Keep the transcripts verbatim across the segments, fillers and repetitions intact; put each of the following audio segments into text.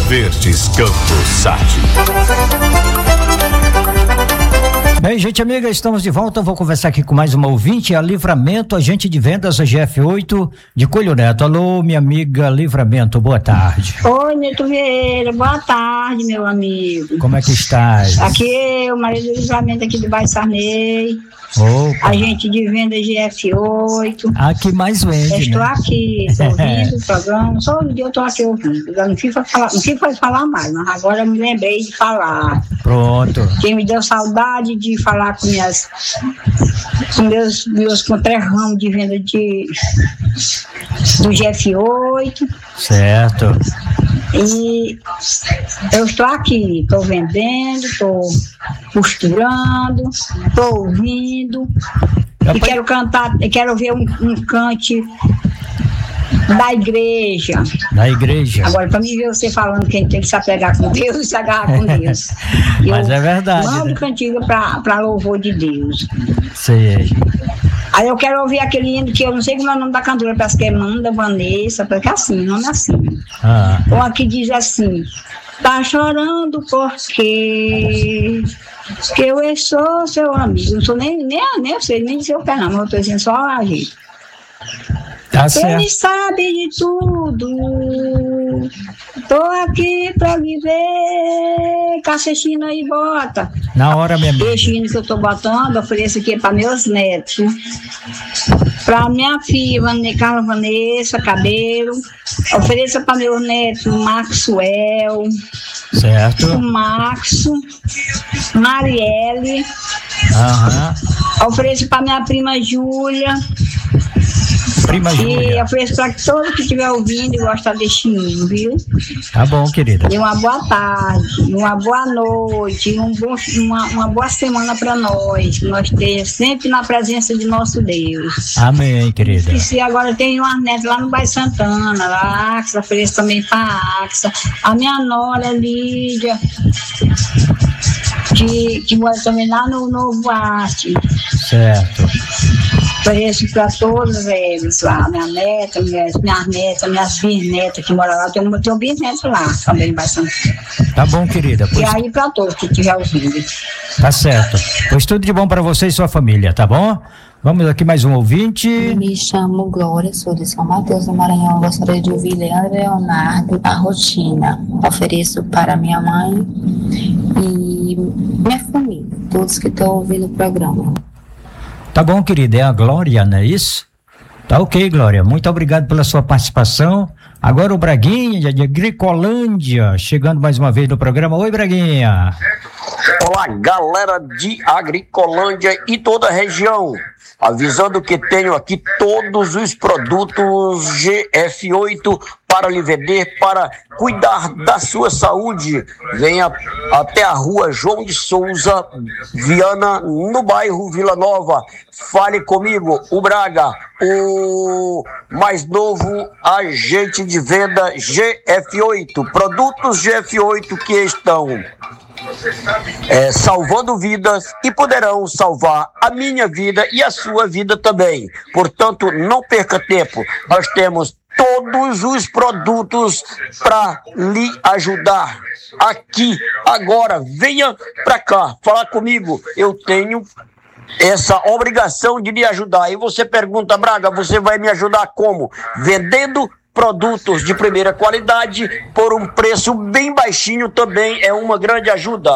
Verdes Campos Sat. Bem, gente amiga, estamos de volta. Vou conversar aqui com mais uma ouvinte, a Livramento, agente de vendas G F oito de Coelho Neto. Alô, minha amiga Livramento, boa tarde. Oi, Neto Vieira, boa tarde, meu amigo. Como é que estás? Aqui é o marido do Livramento aqui do bairro Sarney. Opa. Agente de venda G F oito. Aqui mais vende, Estou né? aqui ouvindo o programa, só um dia eu estou aqui ouvindo. Eu não fico falar, não fico falar mais, mas agora eu me lembrei de falar. Pronto. Quem me deu saudade de falar com minhas com meus, meus conterrâneos de venda de do G F oito. Certo. E eu estou aqui, estou vendendo, estou costurando, estou ouvindo. E quero cantar, quero ver um, um cante da igreja. Da igreja. Agora, para mim ver você falando que a gente tem que se apegar com Deus e se agarrar com Deus. Mas é verdade. Mando né? cantiga para louvor de Deus. Sei. Aí eu quero ouvir aquele hino que eu não sei como é o nome da cantora, parece que é Manda Vanessa, porque é assim, o nome é assim. Ah. Ou aqui diz assim: tá chorando porque que eu sou seu amigo. Não sou nem, nem, nem eu sei, nem seu pé não, mas eu tô dizendo só a gente. Tá certo. Ele sabe de tudo. Tô aqui pra viver. Cacetina e bota. Na hora mesmo. Esse hino que eu tô botando, ofereço aqui para meus netos. Para minha filha, Carla Vanessa Cabelo. Ofereço para meu neto, Maxwell. Certo. O Maxo. Marielle. Aham. Ofereço para minha prima Júlia. Prima E Júlia. ofereço para todo que estiver ouvindo e gostar deste hino, viu? Tá bom, querida. E uma boa tarde, uma boa noite, um bom, uma, uma boa semana para nós, que nós estejamos sempre na presença de nosso Deus. Amém, querida. E se agora tem uma neta lá no Bairro Santana, lá a Axa, ofereço também para a Axa. A minha nora Lídia, que, que mora também lá no Novo Arte. Certo. Ofereço para todos eles lá, minha neta, minhas, minhas netas, minhas bisnetas que moram lá, tem um, tem um bisneto lá também, bastante. Tá bom, querida. Pois... E aí para todos que estiver ouvindo. Tá certo. Pois tudo de bom para você e sua família, tá bom? Vamos aqui mais um ouvinte. Me chamo Glória, sou de São Mateus do Maranhão. Gostaria de ouvir Leandro Leonardo, A Rotina. Ofereço para minha mãe e minha família, todos que estão ouvindo o programa. Tá bom, querida, é a Glória, não é isso? Tá ok, Glória, muito obrigado pela sua participação. Agora o Braguinha, de Agricolândia, chegando mais uma vez no programa. Oi, Braguinha. Olá, galera de Agricolândia e toda a região. Avisando que tenho aqui todos os produtos G F oito para lhe vender, para cuidar da sua saúde. Venha até a rua João de Souza, Viana, no bairro Vila Nova. Fale comigo, o Braga, o mais novo agente de venda G F oito. Produtos G F oito que estão É, salvando vidas e poderão salvar a minha vida e a sua vida também. Portanto, não perca tempo. Nós temos todos os produtos para lhe ajudar. Aqui, agora, venha para cá, falar comigo. Eu tenho essa obrigação de lhe ajudar. E você pergunta, Braga, você vai me ajudar como? Vendendo produtos de primeira qualidade por um preço bem baixinho também é uma grande ajuda.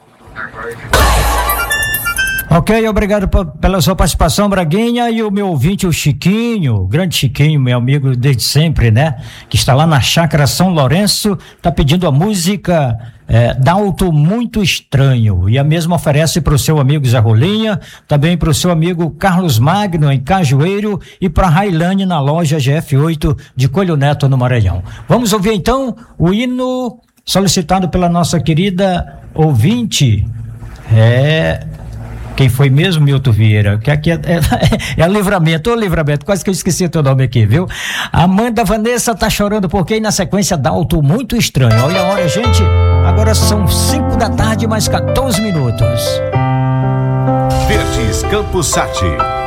Ok, obrigado p- pela sua participação, Braguinha, e o meu ouvinte, o Chiquinho, o grande Chiquinho, meu amigo desde sempre, né? Que está lá na Chácara São Lourenço, tá pedindo a música é, Dalto Muito Estranho, e a mesma oferece para o seu amigo Zé Rolinha, também para o seu amigo Carlos Magno em Cajueiro e para Railane na loja G F oito de Coelho Neto no Maranhão. Vamos ouvir então o hino solicitado pela nossa querida ouvinte, é... Quem foi mesmo, Milton Vieira? Que aqui é, é, é Livramento, ô Livramento, quase que eu esqueci o teu nome aqui, viu? Amanda Vanessa tá chorando porque aí na sequência Dalto Muito Estranho. Olha a hora, gente, agora são cinco da tarde, mais quatorze minutos. Verdes Campos Sat.